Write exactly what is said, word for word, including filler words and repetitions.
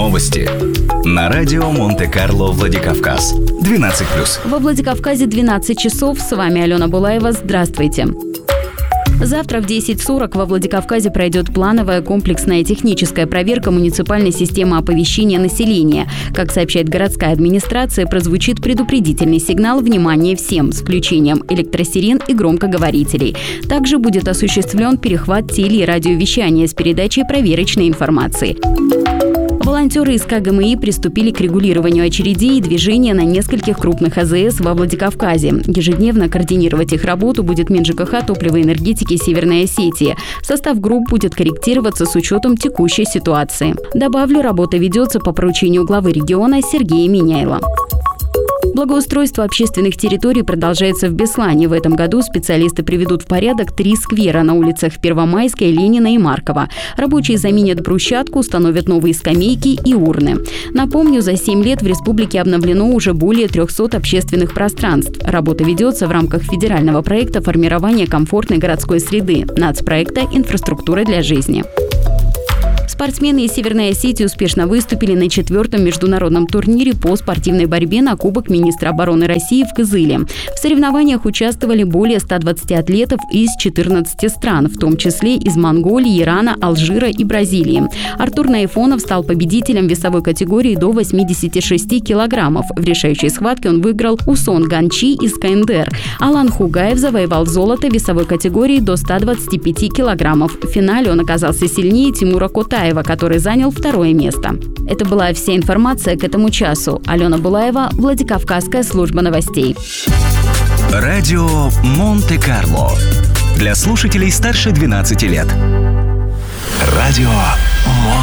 Новости на радио Монте-Карло Владикавказ. двенадцать плюс. Во Владикавказе двенадцать часов. С вами Алена Булаева. Здравствуйте. Завтра в десять сорок во Владикавказе пройдет плановая комплексная техническая проверка муниципальной системы оповещения населения. Как сообщает городская администрация, прозвучит предупредительный сигнал «Внимание всем» с включением электросирен и громкоговорителей. Также будет осуществлен перехват теле- и радиовещания с передачей проверочной информации. Волонтеры из ка гэ эм и приступили к регулированию очередей и движения на нескольких крупных а зэ эс во Владикавказе. Ежедневно координировать их работу будет Минжкх топлива и энергетики Северной Осетии. Состав групп будет корректироваться с учетом текущей ситуации. Добавлю, работа ведется по поручению главы региона Сергея Миняйла. Благоустройство общественных территорий продолжается в Беслане. В этом году специалисты приведут в порядок три сквера на улицах Первомайская, Ленина и Маркова. Рабочие заменят брусчатку, установят новые скамейки и урны. Напомню, за семь лет в республике обновлено уже более трехсот общественных пространств. Работа ведется в рамках федерального проекта формирования комфортной городской среды, нацпроекта «Инфраструктура для жизни». Спортсмены из Северной Осетии успешно выступили на четвертом международном турнире по спортивной борьбе на Кубок министра обороны России в Кызыле. В соревнованиях участвовали более ста двадцати атлетов из четырнадцати стран, в том числе из Монголии, Ирана, Алжира и Бразилии. Артур Наифонов стал победителем весовой категории до восьмидесяти шести килограммов. В решающей схватке он выиграл у Сон Ганчи из ка эн дэ эр. Алан Хугаев завоевал золото в весовой категории до ста двадцати пяти килограммов. В финале он оказался сильнее Тимура Котаева, который занял второе место. Это была вся информация к этому часу. Алена Булаева, Владикавказская служба новостей. Радио Монте-Карло. Для слушателей старше двенадцати лет. Радио Монте-Карло.